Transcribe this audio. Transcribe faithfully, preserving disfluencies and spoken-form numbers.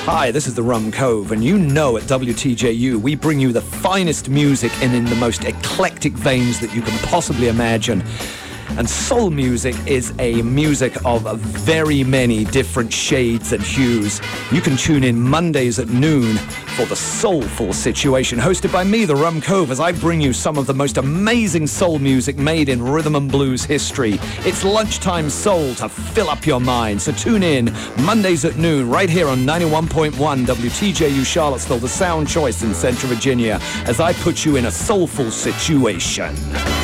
Hi, this is the Rum Cove, and you know at W T J U we bring you the finest music and in the most eclectic veins that you can possibly imagine. And soul music is a music of very many different shades and hues. You can tune in Mondays at noon for The Soulful Situation, hosted by me, the Rum Cove, as I bring you some of the most amazing soul music made in rhythm and blues history. It's lunchtime soul to fill up your mind. So tune in Mondays at noon right here on ninety-one point one W T J U Charlottesville, the sound choice in Central Virginia, as I put you in a soulful situation.